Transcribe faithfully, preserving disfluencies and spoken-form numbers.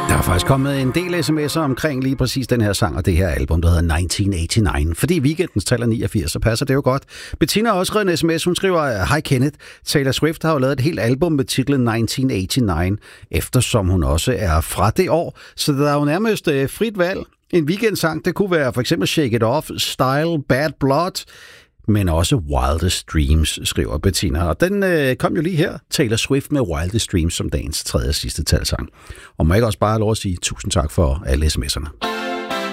Der er faktisk kommet en del sms'er omkring lige præcis den her sang og det her album, der hedder nitten otteogtyve. Fordi weekendens tal er niogfirs, så passer det jo godt. Bettina har også skrevet en sms, hun skriver: Hej Kenneth, Taylor Swift har jo lavet et helt album med titlen nitten otteogtyve, eftersom hun også er fra det år. Så der er jo nærmest øh, frit valg. En weekendsang, det kunne være for eksempel Shake It Off, Style, Bad Blood, men også Wildest Dreams, skriver Bettina. Og den øh, kom jo lige her, Taylor Swift med Wildest Dreams som dagens tredje og sidste talsang. Og må jeg ikke også bare have lov at sige tusind tak for alle sms'erne.